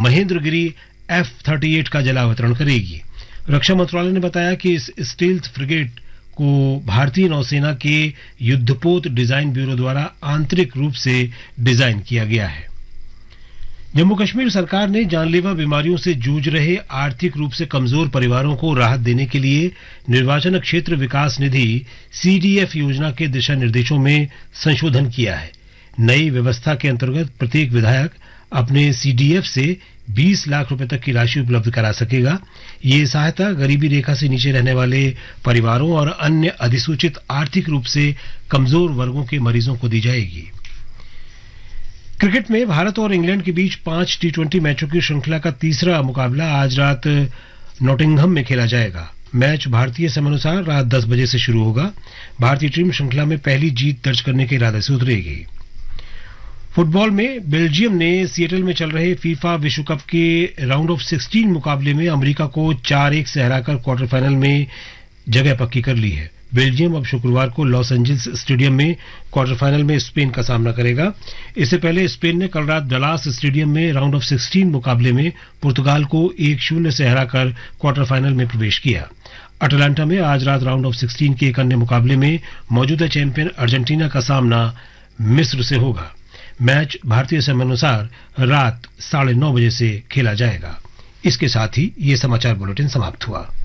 Mahendragiri F-38 का जलावतरण करेगी। रक्षा मंत्रालय ने बताया कि इस स्टील्थ फ्रिगेट को भारतीय नौसेना के युद्धपोत डिजाइन ब्यूरो द्वारा आंतरिक रूप से डिजाइन किया गया है। जम्मू कश्मीर सरकार ने जानलेवा बीमारियों से जूझ रहे आर्थिक रूप से कमजोर परिवारों को राहत देने के लिए निर्वाचन क्षेत्र विकास निधि CDF योजना के दिशा निर्देशों में संशोधन किया है। नई व्यवस्था के अंतर्गत प्रत्येक विधायक अपने CDF से 20 लाख रुपए तक की राशि उपलब्ध करा सकेगा। ये सहायता गरीबी रेखा से नीचे रहने वाले परिवारों और अन्य अधिसूचित आर्थिक रूप से कमजोर वर्गों के मरीजों को दी जाएगी। क्रिकेट में भारत और इंग्लैंड के बीच 5 T20 मैचों की श्रृंखला का तीसरा मुकाबला आज रात नॉटिंघम में खेला जाएगा। मैच भारतीय समयानुसार रात 10 बजे से शुरू होगा। भारतीय टीम श्रृंखला में पहली जीत दर्ज करने के इरादे से उतरेगी। फुटबॉल में बेल्जियम ने सिएटल में चल रहे फीफा विश्व कप के राउंड ऑफ 16 मुकाबले में अमेरिका को 4-1 से हराकर क्वार्टर फाइनल में जगह पक्की कर ली है। बेल्जियम अब शुक्रवार को लॉस एंजल्स स्टेडियम में क्वार्टर फाइनल में स्पेन का सामना करेगा। इससे पहले स्पेन ने कल रात डलास स्टेडियम में राउंड ऑफ 16 मुकाबले में पुर्तगाल को 1-0 से हराकर क्वार्टर फाइनल में प्रवेश किया। अटलांटा में आज रात राउंड ऑफ 16 के एक अन्य मुकाबले में मौजूदा चैंपियन अर्जेंटीना का सामना मिस्र से होगा। मैच भारतीय समयानुसार रात 9:30 बजे से खेला जाएगा। इसके साथ ही ये समाचार बुलेटिन समाप्त हुआ।